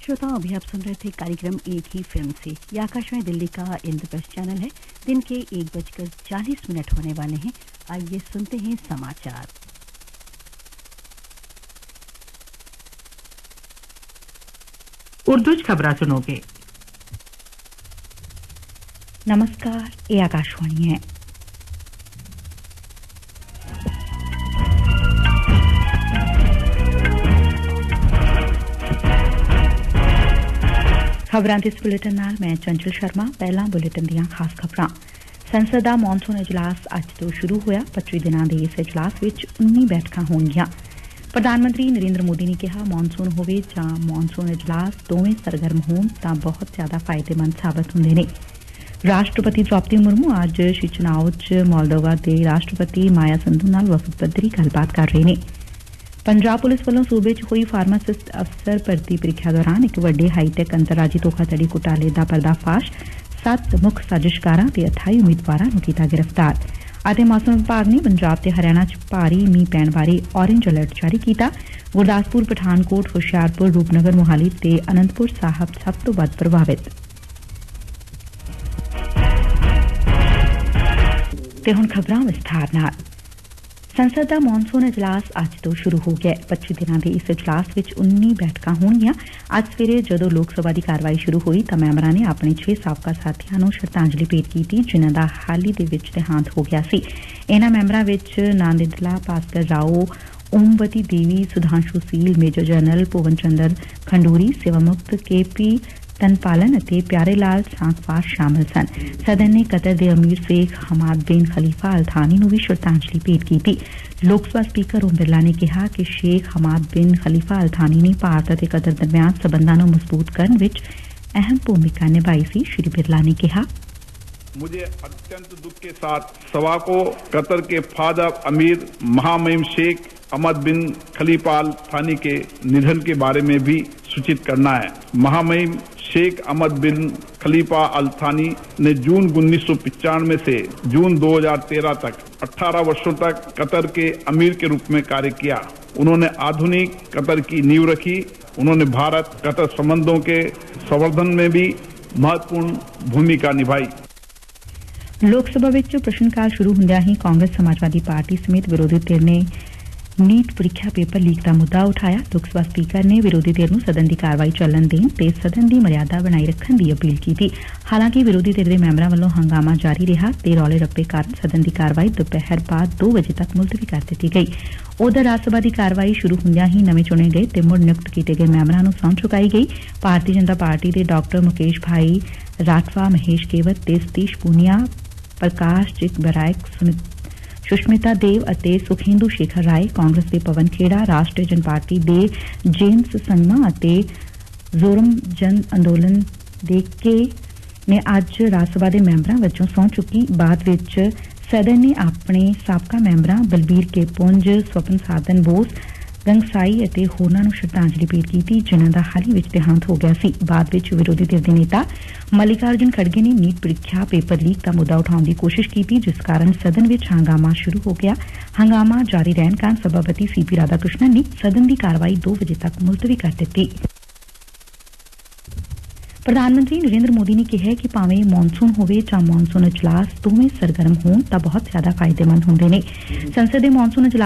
श्रोताओं, अभी आप सुन रहे थे कार्यक्रम एक ही फिल्म से। यह आकाशवाणी दिल्ली का इंद्रप्रस्थ चैनल है। दिन के 1:40 होने वाले हैं। आइए सुनते हैं समाचार। उर्दू खबरां सुनोगे। नमस्कार, ये आकाशवाणी है। खबरां इस बुलेटिन नाल मैं चंचल शर्मा। पहला बुलेटिन दियां खास खबरां। संसद दा मॉनसून इजलास अज तो शुरू होया। 25 दिनां दे इस इजलास विच 19 बैठकां होणगीਆਂ। प्रधानमंत्री नरेंद्र मोदी ने कहा, मॉनसून होवे जां मॉनसून इजलास दोवें सरगर्म होण तां बहुत ज्यादा फायदेमंद साबित हुंदे ने। राष्ट्रपति द्रौपदी मुर्मू अज शिचनाओ च मोल्दोवा दे राष्ट्रपति माया संधू नाल वफद पद्धरी गलबात कर रहे ने। पंजाब पुलिस वालों सूबे च होई फार्मासिस्ट अफसर भर्ती प्रीख्या दौरान एक वड्डे हाईटैक अंतरराजी धोखाधड़ी घोटाले दा पर्दाफाश। 7 मुख साजिशकारां ते 28 उम्मीदवारां नूं कीता गिरफ्तार। ਅਤੇ मौसम विभाग ने पंजाब ते हरियाणा च भारी मींह पैण बारे ऑरेंज अलर्ट जारी कीता। गुरदासपुर, पठानकोट, हुशियारपुर, रूपनगर, मोहाली ते अनंतपुर साहब सब तो वध प्रभावित। ते हुण खबरां विस्तार नाल। संसद का मॉनसून इजलास अज तो शुरू हो गया। 25 दिनों के इस इजलास में 19 बैठकां होणगीਆਂ। अज सवेरे जदों लोक सभा की कार्रवाई शुरू हुई तो मैंबरां ने अपने 6 साबका साथियों को श्रद्धांजलि भेंट की जिन्हां दा हाल ही दे विच देहांत हो गया सी। इन्हां मैंबरां विच नांदेडला भास्कर राओ, ओमवती देवी, सुधांशु सील, मेजर जनरल भुवन चंद्र खंडूरी, सेवामुक्त KP तनपालन और प्यारे लाल सांकवार शामिल सन। सदन ने कतर के अमीर शेख हमाद बिन खलीफा अल थानी नूं भी श्रद्धांजलि भेंट की। लोकसभा स्पीकर ओम बिरला ने कहा कि शेख हमाद बिन खलीफा अल थानी ने भारत और कतर दरमियान संबंधां नूं मजबूत करने विच अहम भूमिका निभाई सी। श्री बिरला ने कहा, मुझे अत्यंत दुख के साथ सभा को कतर के फादर अमीर महामहिम शेख अहमद बिन खलीफा अल थानी के निधन के बारे में भी सूचित करना है। महामहिम शेख अहमद बिन खलीफा अल थानी ने जून 1995 से जून 2013 तक 18 वर्षों तक कतर के अमीर के रूप में कार्य किया। उन्होंने आधुनिक कतर की नींव रखी। उन्होंने भारत कतर संबंधों के संवर्धन में भी महत्वपूर्ण भूमिका निभाई। लोकसभा विच प्रश्नकाल शुरू हुंदियां ही कांग्रेस समाजवादी पार्टी समेत विरोधी धिर ने नीट परीक्षा पेपर लीक का मुद्दा उठाया। लोकसभा स्पीकर ने विरोधी धिर नूं सदन की कार्रवाई चलन देण ते सदन की मर्यादा बनाई रखने की अपील की। हालांकि विरोधी धिर के मैंबरां वालों हंगामा जारी रहा ते रौले रप्पे कारण सदन की कार्रवाई दोपहर बाद 2 बजे तक मुलतवी कर दी गई। उधर राज्यसभा की कार्रवाई शुरू हुंदियां ही नवे चुने गए ते मुड़ नियुक्त किए गए मैंबरां नूं सौं चुकाई गई। भारतीय जनता पार्टी के डॉक्टर मुकेश भाई राठवा, महेश केवत ते सतीश पूनिया, प्रकाश जिग बरायक, सुष्मिता देव और सुखेंदु शेखर राय, कांग्रेस के पवन खेड़ा, राष्ट्रीय जनपार्टी के जेम्स संगमा और जोरम जन अंदोलन के ने अज राज्यसभा के मैंबरां वजों सौं चुकी। बाद विच सदन ने अपने साबका मैंबरां बलबीर के पुंज, स्वपन साधन बोस, गंगसाई और होरनां नूं श्रद्धांजलि भेंट की जिन्हां दा हाल ही विच देहांत हो गया सी। बाद विच विरोधी धिर दे नेता मल्लिकार्जुन खड़गे ने नीट परीक्षा पेपर लीक का मुद्दा उठाने की कोशिश की, जिस कारण सदन विच हंगामा शुरू हो गया। हंगामा जारी रहने कारण सभापति CP राधाकृष्णन ने सदन की कार्रवाई 2 बजे तक मुलतवी कर दी। प्रधानमंत्री नरेंद्र मोदी ने कहा कि भावें मॉनसून होवे जां मॉनसून इजलास दोवें सरगर्म होण तां बहुत ज्यादा फायदेमंद हुंदे ने। संसद दे मॉनसून